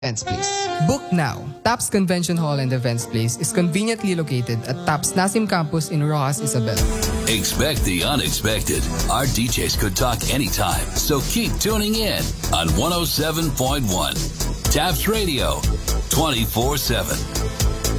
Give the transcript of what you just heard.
Events Place. Book now. TAPS Convention Hall and Events Place is conveniently located at TAPS Nasim Campus in Rojas, Isabela. Expect the unexpected. Our DJs could talk anytime, so keep tuning in on 107.1 TAPS Radio 24/7.